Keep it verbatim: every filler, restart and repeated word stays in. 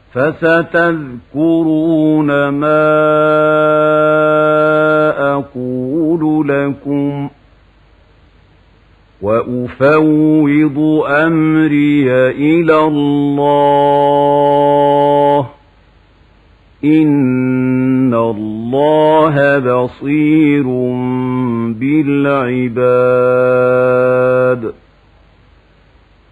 فستذكرون ما أقول لكم وأفوض أمري إلى الله إن الله بصير بالعباد.